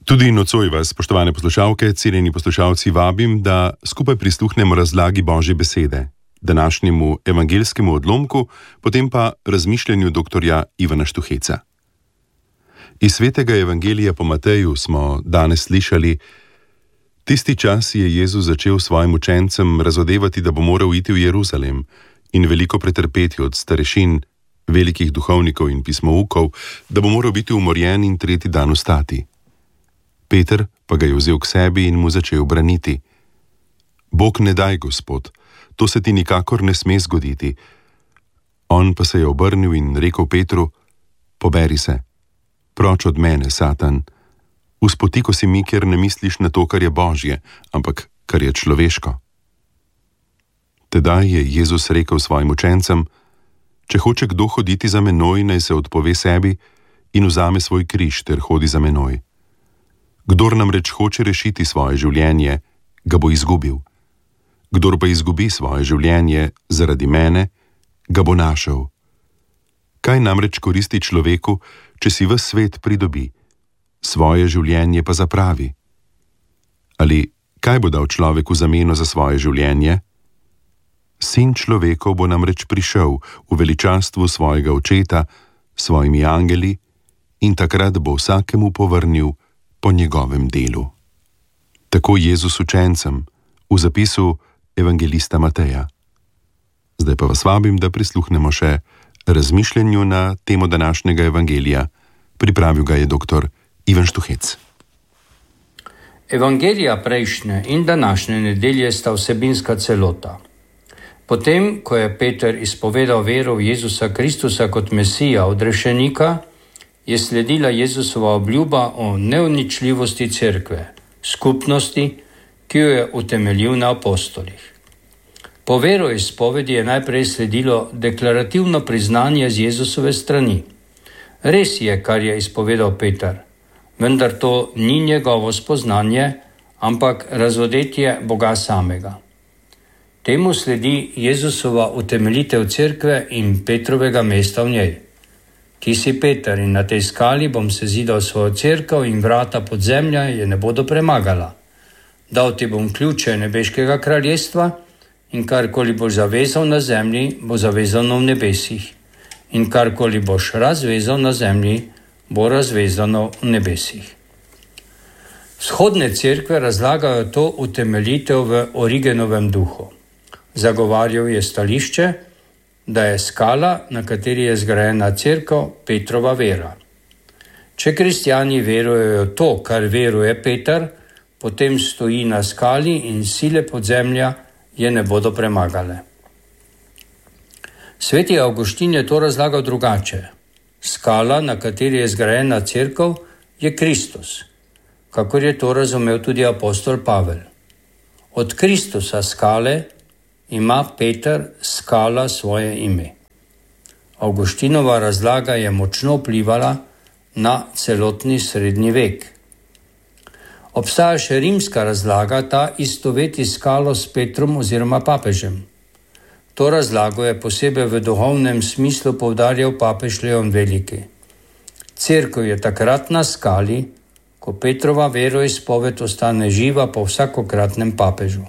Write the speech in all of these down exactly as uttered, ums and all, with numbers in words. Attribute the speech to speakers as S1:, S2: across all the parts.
S1: Tudi nocoj vas, spoštovane poslušalke, cenjeni poslušalci, vabim, da skupaj prisluhnemo razlagi Božje besede, današnjemu evangeljskemu odlomku, potem pa razmišljanju doktorja Ivana Štuheca. Iz svetega evangelija po Mateju smo danes slišali: tisti čas je Jezus začel svojim učencem razodevati, da bo moral iti v Jeruzalem in veliko pretrpeti od starešin, velikih duhovnikov in pismoukov, da bo moral biti umorjen in tretji dan vstati. Peter pa ga je vzel k sebi in mu začel braniti. Bog ne daj, Gospod, to se ti nikakor ne sme zgoditi. On pa se je obrnil in rekel Petru: poberi se, proč od mene, Satan. Vzpotiko si mi, ker ne misliš na to, kar je Božje, ampak kar je človeško. Tedaj je Jezus rekel svojim učencem: če hoče kdo hoditi za menoj, naj se odpove sebi in vzame svoj križ ter hodi za menoj. Kdor namreč hoče rešiti svoje življenje, ga bo izgubil. Kdor pa izgubi svoje življenje zaradi mene, ga bo našel. Kaj namreč koristi človeku, če si ves svet pridobi, svoje življenje pa zapravi? Ali kaj bo dal človek v zameno za svoje življenje? Sin človekov bo namreč prišel v veličastvu svojega očeta, s svojimi angeli, in takrat bo vsakemu povrnil po njegovem delu. Tako Jezus učencem v zapisu evangelista Mateja. Zdaj pa vas vabim, da prisluhnemo še razmišljanju na temo današnjega evangelija. Pripravil ga je doktor Ivan Štuhec.
S2: Evangelija prejšnje in današnje nedelje sta vsebinska celota. Potem, ko je Peter izpovedal vero v Jezusa Kristusa kot Mesija, odrešenika, je sledila Jezusova obljuba o neuničljivosti cerkve, skupnosti, ki jo je utemeljil na apostolih. Po veroizpovedi je najprej sledilo deklarativno priznanje z Jezusove strani. Res je, kar je izpovedal Peter, vendar to ni njegovo spoznanje, ampak razodetje Boga samega. Temu sledi Jezusova utemeljitev cerkve in Petrovega mesta v njej. Ti si Peter in na tej skali bom sezidal svojo cerkev in vrata podzemlja je ne bodo premagala. Dal ti bom ključe nebeškega kraljestva in karkoli boš zavezal na zemlji, bo zavezano v nebesih. In karkoli boš razvezal na zemlji, bo razvezano v nebesih. Vzhodne cerkve razlagajo to utemeljitev v Origenovem duhu. Zagovarjal je stališče, da je skala, na kateri je zgrajena cerkev, Petrova vera. Če kristjani verujejo to, kar veruje Peter, potem stoji na skali in sile podzemlja je ne bodo premagale. Sveti Avguštin je to razlagal drugače. Skala, na kateri je zgrajena cerkev, je Kristus, kakor je to razumel tudi apostol Pavel. Od Kristusa skale ima Peter, skala, svoje ime. Avguštinova razlaga je močno vplivala na celotni srednji vek. Obstaja še rimska razlaga, ta istoveti skalo s Petrom oziroma papežem. To razlago je posebej v duhovnem smislu poudarjal papež Leon Veliki. Cerkev je takrat na skali, ko Petrova veroizpoved ostane živa po vsakokratnem papežu.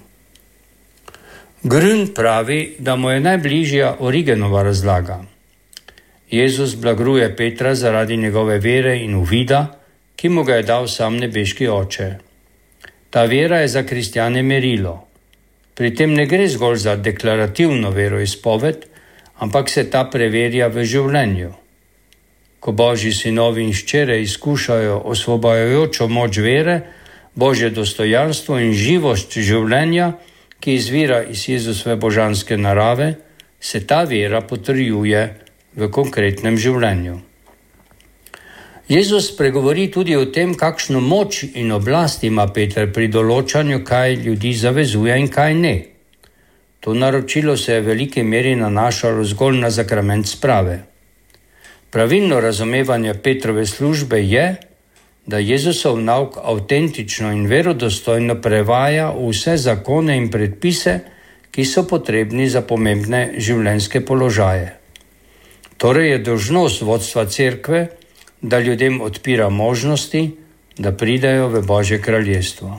S2: Grün pravi, da mu je najbližja Origenova razlaga. Jezus blagruje Petra zaradi njegove vere in uvida, ki mu ga je dal sam nebeški oče. Ta vera je za kristjane merilo. Pri tem ne gre zgolj za deklarativno veroizpoved, ampak se ta preverja v življenju. Ko Božji sinovi in hčere izkušajo osvobajajočo moč vere, Božje dostojanstvo in živost življenja, ki izvira iz Jezusove božanske narave, se ta vera potrjuje v konkretnem življenju. Jezus pregovori tudi o tem, kakšno moč in oblast ima Peter pri določanju, kaj ljudi zavezuje in kaj ne. To naročilo se je v veliki meri nanašalo zgolj na zakrament sprave. Pravilno razumevanje Petrove službe je, da Jezusov nauk avtentično in verodostojno prevaja vse zakone in predpise, ki so potrebni za pomembne življenjske položaje. Torej je dolžnost vodstva cerkve, da ljudem odpira možnosti, da pridejo v Božje kraljestvo.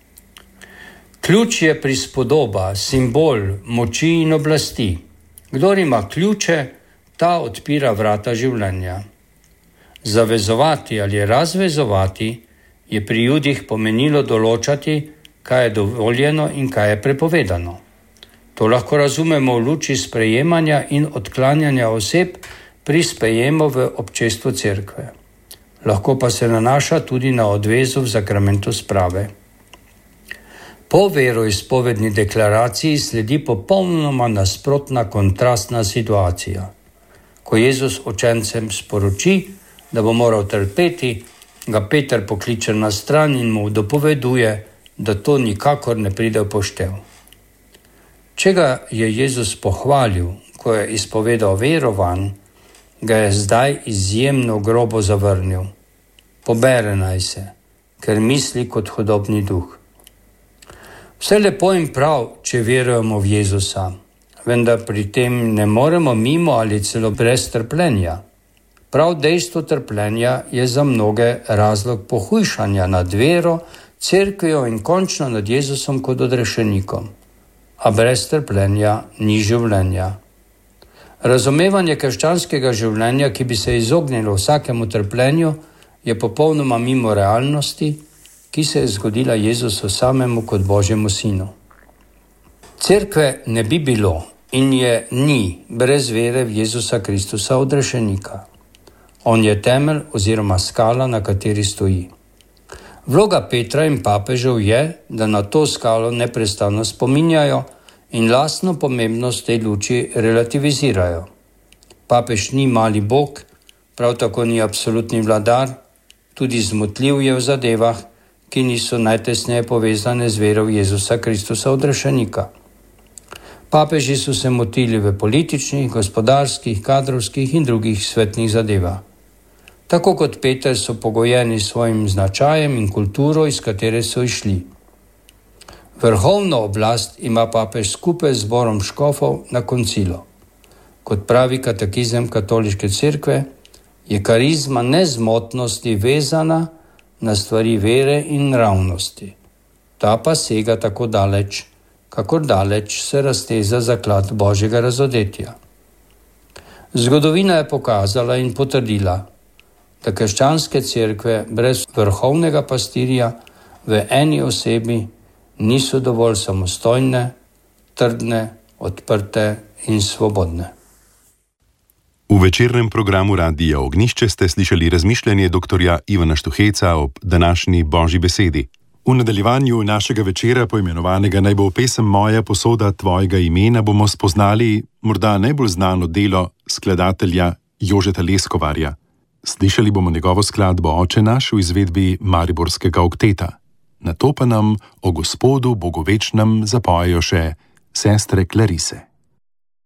S2: Ključ je prispodoba, simbol moči in oblasti. Kdor ima ključe, ta odpira vrata življenja. Zavezovati ali razvezovati je pri Judih pomenilo določati, kaj je dovoljeno in kaj je prepovedano. To lahko razumemo v luči sprejemanja in odklanjanja oseb pri sprejemu v občestvu cerkve. Lahko pa se nanaša tudi na odvezo v zakramentu sprave. Po veroizpovedni deklaraciji sledi popolnoma nasprotna kontrastna situacija. Ko Jezus učencem sporoči, da bo moral trpeti, ga Peter pokliče na stran in mu dopoveduje, da to nikakor ne pride v poštev. Če ga je Jezus pohvalil, ko je izpovedal vero vanj, ga je zdaj izjemno grobo zavrnil. Pobere naj se, ker misli kot hudobni duh. Vse lepo in prav, če verujemo v Jezusa, vendar pri tem ne moremo mimo ali celo brez trpljenja. Prav dejstvo trpljenja je za mnoge razlog pohujšanja nad vero, cerkvijo in končno nad Jezusom kot odrešenikom. A brez trpljenja ni življenja. Razumevanje krščanskega življenja, ki bi se izognilo vsakemu trpljenju, je popolnoma mimo realnosti, ki se je zgodila Jezusu samemu kot Božjemu sinu. Cerkve ne bi bilo in je ni brez vere v Jezusa Kristusa odrešenika. On je temelj oziroma skala, na kateri stoji. Vloga Petra in papežev je, da na to skalo neprestano spominjajo in lastno pomembnost tej luči relativizirajo. Papež ni mali bog, prav tako ni absolutni vladar, tudi zmotljiv je v zadevah, ki niso najtesneje povezane z vero v Jezusa Kristusa odrešenika. Papeži so se motili v političnih, gospodarskih, kadrovskih in drugih svetnih zadevah. Tako kot Peter so pogojeni s svojim značajem in kulturo, iz katere so išli. Vrhovno oblast ima papež skupaj z zborom škofov na koncilu. Kot pravi katekizem katoliške cerkve, je karizma nezmotnosti vezana na stvari vere in nravnosti. Ta pa sega tako daleč, kakor daleč se razteza zaklad Božjega razodetja. Zgodovina je pokazala in potrdila, da krščanske cerkve brez vrhovnega pastirja v eni osebi niso dovolj samostojne, trdne, odprte in svobodne.
S1: V večernem programu Radia Ognjišče ste slišali razmišljanje doktorja Ivana Štuheca ob današnji Božji besedi. V nadaljevanju našega večera, poimenovanega Naj bo pesem Moja posoda tvojega imena, bomo spoznali morda najbolj znano delo skladatelja Jožeta Leskovarja. Slišali bomo njegovo skladbo Oče naš v izvedbi Mariborskega okteta. Nato pa nam o Gospodu Bogovečnem zapojejo še sestre Klarise.